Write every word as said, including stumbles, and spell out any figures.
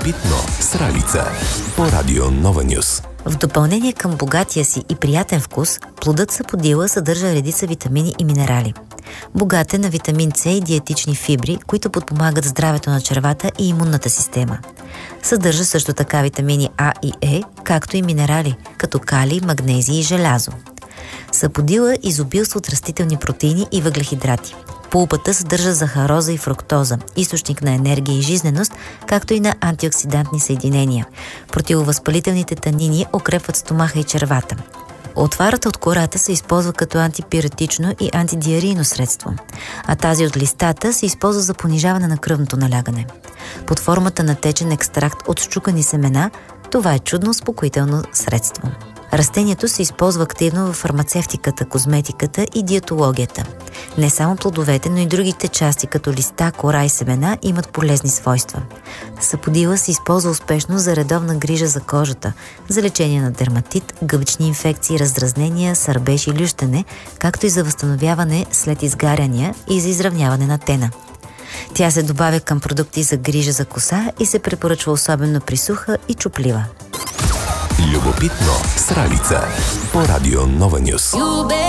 Любопитно с Ралица по Радио Нова Нюс. В допълнение към богатия си и приятен вкус, плодът саподила съдържа редица витамини и минерали. Богат е на витамин С и диетични фибри, които подпомагат здравето на червата и имунната система. Съдържа също така витамини А и Е, както и минерали, като калий, магнезий и желязо. Саподила изобилства от растителни протеини и въглехидрати. Пулпата съдържа захароза и фруктоза, източник на енергия и жизненост, както и на антиоксидантни съединения. Противовъзпалителните танини укрепват стомаха и червата. Отварата от кората се използва като антипиретично и антидиарийно средство, а тази от листата се използва за понижаване на кръвното налягане. Под формата на течен екстракт от счукани семена, това е чудно успокоително средство. Растението се използва активно в фармацевтиката, козметиката и диетологията. Не само плодовете, но и другите части, като листа, кора и семена, имат полезни свойства. Саподила се използва успешно за редовна грижа за кожата, за лечение на дерматит, гъбични инфекции, раздразнения, сърбеж и лющене, както и за възстановяване след изгаряния и за изравняване на тена. Тя се добавя към продукти за грижа за коса и се препоръчва особено при суха и чуплива. Любопитно с Ралица по Радио Нова Нюс.